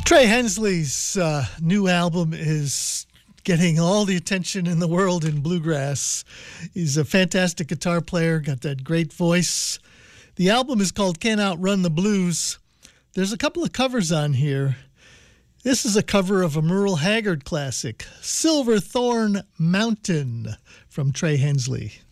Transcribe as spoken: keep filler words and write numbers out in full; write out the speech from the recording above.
Trey Hensley's uh, new album is getting all the attention in the world in bluegrass. He's a fantastic guitar player, got that great voice. The album is called Can't Outrun the Blues. There's a couple of covers on here. This is a cover of a Merle Haggard classic, Silverthorn Mountain, from Trey Hensley.